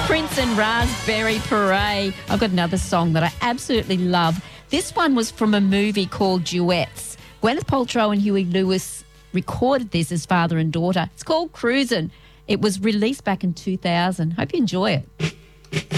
Prince and Raspberry Beret. I've got another song that I absolutely love. This one was from a movie called Duets. Gwyneth Paltrow and Huey Lewis recorded this as father and daughter. It's called Cruisin'. It was released back in 2000. Hope you enjoy it.